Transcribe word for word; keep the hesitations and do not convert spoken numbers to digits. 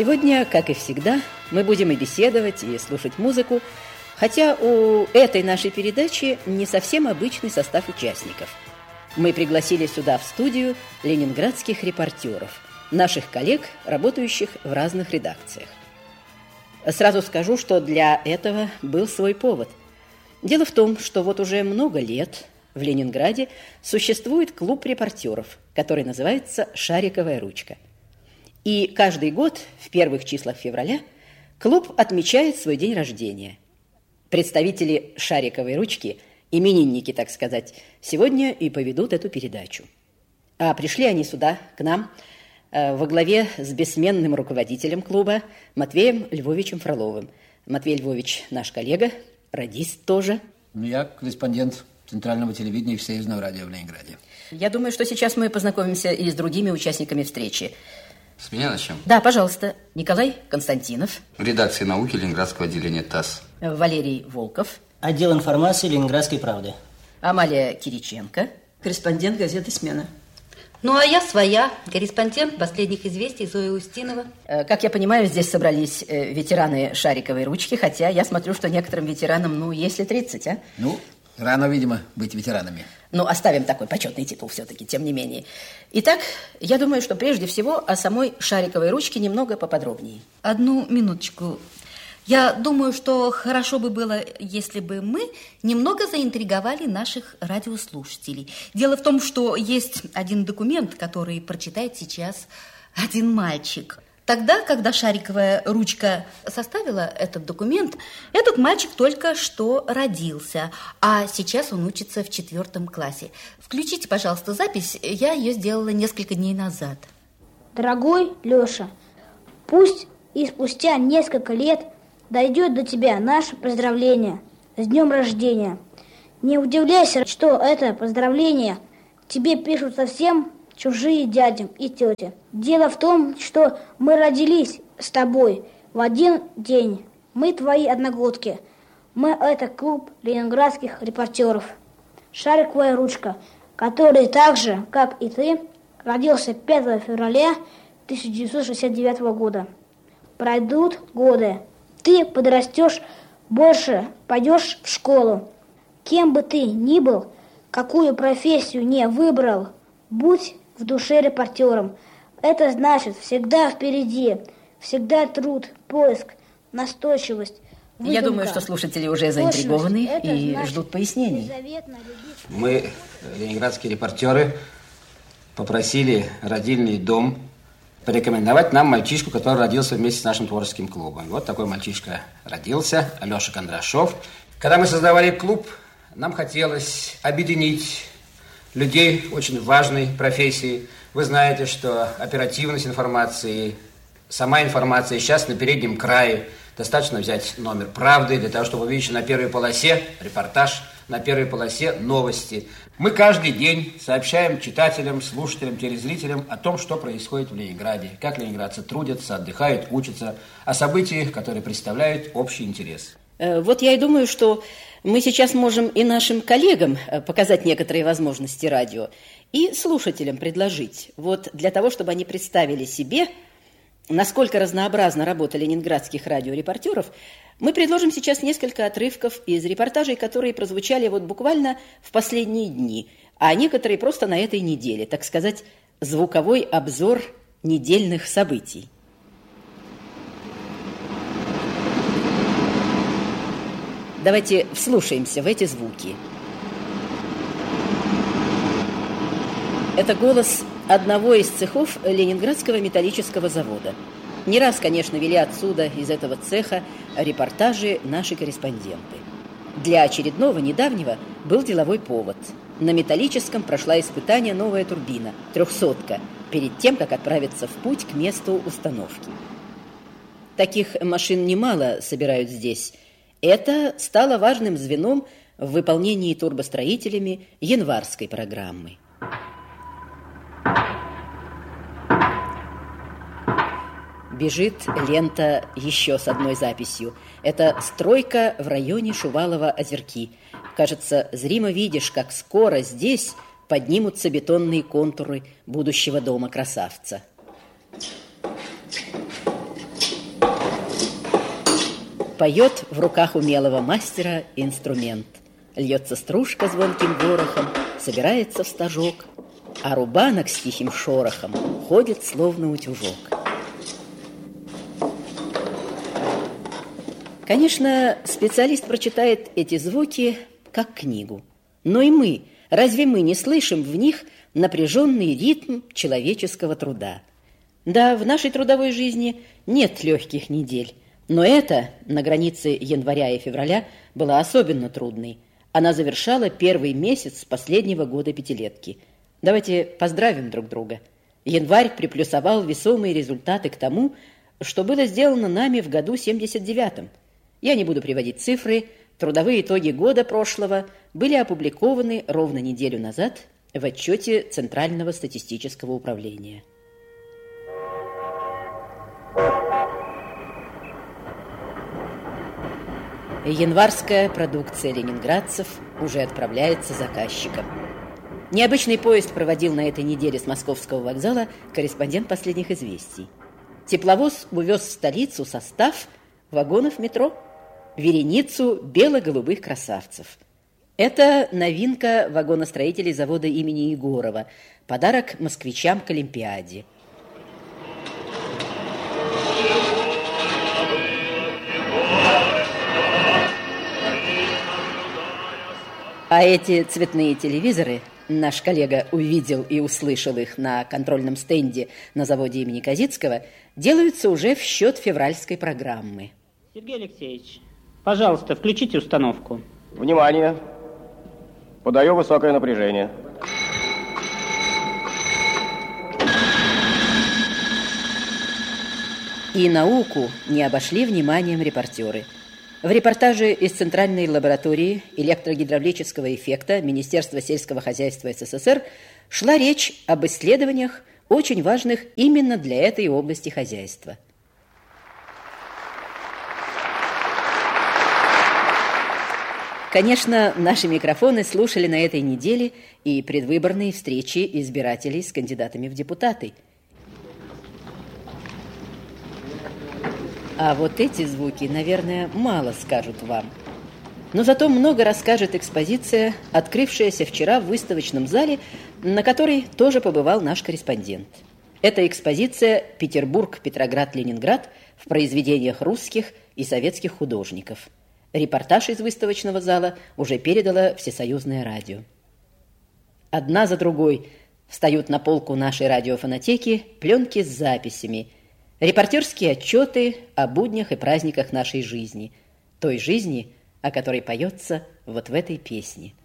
Сегодня, как и всегда, мы будем и беседовать, и слушать музыку, хотя у этой нашей передачи не совсем обычный состав участников. Мы пригласили сюда в студию ленинградских репортеров, наших коллег, работающих в разных редакциях. Сразу скажу, что для этого был свой повод. Дело в том, что вот уже много лет в Ленинграде существует клуб репортеров, который называется «Шариковая ручка». И каждый год в первых числах февраля клуб отмечает свой день рождения. Представители «Шариковой ручки», именинники, так сказать, сегодня и поведут эту передачу. А пришли они сюда, к нам, во главе с бессменным руководителем клуба Матвеем Львовичем Фроловым. Матвей Львович наш коллега, радист тоже. Я корреспондент Центрального телевидения и Всесоюзного радио в Ленинграде. Я думаю, что сейчас мы познакомимся и с другими участниками встречи. С меня начнем? Да, пожалуйста. Николай Константинов. Редакция науки Ленинградского отделения ТАСС. Валерий Волков. Отдел информации Ленинградской правды. Амалия Кириченко. Корреспондент газеты «Смена». Ну, а я своя, корреспондент последних известий Зоя Устинова. Как я понимаю, здесь собрались ветераны «Шариковой ручки», хотя я смотрю, что некоторым ветеранам, ну, если тридцать, а? Ну, рано, видимо, быть ветеранами. Ну, оставим такой почетный титул все-таки, тем не менее. Итак, я думаю, что прежде всего о самой «Шариковой ручке» немного поподробнее. Одну минуточку. Я думаю, что хорошо бы было, если бы мы немного заинтриговали наших радиослушателей. Дело в том, что есть один документ, который прочитает сейчас один мальчик. Тогда, когда «Шариковая ручка» составила этот документ, этот мальчик только что родился, а сейчас он учится в четвертом классе. Включите, пожалуйста, запись, я ее сделала несколько дней назад. Дорогой Леша, пусть и спустя несколько лет дойдет до тебя наше поздравление с днем рождения. Не удивляйся, что это поздравление тебе пишут совсем чужие дяди и тети. Дело в том, что мы родились с тобой в один день. Мы твои одногодки. Мы это клуб ленинградских репортеров. «Шариковая ручка», который так же, как и ты, родился пятого февраля тысяча девятьсот шестьдесят девятого года. Пройдут годы. Ты подрастешь больше, пойдешь в школу. Кем бы ты ни был, какую профессию не выбрал, будь в душе репортером. Это значит всегда впереди, всегда труд, поиск, настойчивость, выдумка. Я думаю, что слушатели уже заинтригованы и ждут пояснений. Мы, ленинградские репортеры, попросили родильный дом порекомендовать нам мальчишку, который родился вместе с нашим творческим клубом. Вот такой мальчишка родился, Алеша Кондрашов. Когда мы создавали клуб, нам хотелось объединить людей очень важной профессии. Вы знаете, что оперативность информации, сама информация сейчас на переднем крае. Достаточно взять номер «Правды» для того, чтобы увидеть на первой полосе репортаж, на первой полосе новости. Мы каждый день сообщаем читателям, слушателям, телезрителям о том, что происходит в Ленинграде, как ленинградцы трудятся, отдыхают, учатся, о событиях, которые представляют общий интерес. Вот я и думаю, что мы сейчас можем и нашим коллегам показать некоторые возможности радио, и слушателям предложить. Вот для того, чтобы они представили себе, насколько разнообразна работа ленинградских радиорепортеров, мы предложим сейчас несколько отрывков из репортажей, которые прозвучали вот буквально в последние дни, а некоторые просто на этой неделе, так сказать, звуковой обзор недельных событий. Давайте вслушаемся в эти звуки. Это голос одного из цехов Ленинградского металлического завода. Не раз, конечно, вели отсюда, из этого цеха, репортажи наши корреспонденты. Для очередного недавнего был деловой повод. На металлическом прошла испытание новая турбина, трехсотка, перед тем, как отправиться в путь к месту установки. Таких машин немало собирают здесь. Это стало важным звеном в выполнении турбостроителями январской программы. Бежит лента еще с одной записью. Это стройка в районе Шувалова-Озерки. Кажется, зримо видишь, как скоро здесь поднимутся бетонные контуры будущего дома-красавца. поет в руках умелого мастера инструмент. Льется стружка звонким ворохом, собирается в стажок, а рубанок с тихим шорохом ходит словно утюжок. Конечно, специалист прочитает эти звуки как книгу. Но и мы, разве мы не слышим в них напряженный ритм человеческого труда? Да, в нашей трудовой жизни нет легких недель, но эта, на границе января и февраля, была особенно трудной. Она завершала первый месяц последнего года пятилетки. Давайте поздравим друг друга. Январь приплюсовал весомые результаты к тому, что было сделано нами в году семьдесят девятом. Я не буду приводить цифры. Трудовые итоги года прошлого были опубликованы ровно неделю назад в отчете Центрального статистического управления. Январская продукция ленинградцев уже отправляется заказчикам. Необычный поезд проводил на этой неделе с Московского вокзала корреспондент «Последних известий». Тепловоз увез в столицу состав вагонов метро, вереницу бело-голубых красавцев. Это новинка вагоностроителей завода имени Егорова, подарок москвичам к Олимпиаде. А эти цветные телевизоры, наш коллега увидел и услышал их на контрольном стенде на заводе имени Козицкого, делаются уже в счет февральской программы. Сергей Алексеевич, пожалуйста, включите установку. Внимание! Подаю высокое напряжение. И науку не обошли вниманием репортеры. В репортаже из Центральной лаборатории электрогидравлического эффекта Министерства сельского хозяйства СССР шла речь об исследованиях, очень важных именно для этой области хозяйства. Конечно, наши микрофоны слушали на этой неделе и предвыборные встречи избирателей с кандидатами в депутаты. А вот эти звуки, наверное, мало скажут вам. Но зато много расскажет экспозиция, открывшаяся вчера в выставочном зале, на которой тоже побывал наш корреспондент. Это экспозиция «Петербург, Петроград, Ленинград» в произведениях русских и советских художников. Репортаж из выставочного зала уже передало Всесоюзное радио. Одна за другой встают на полку нашей радиофонотеки пленки с записями, репортерские отчеты о буднях и праздниках нашей жизни, той жизни, о которой поется вот в этой песне.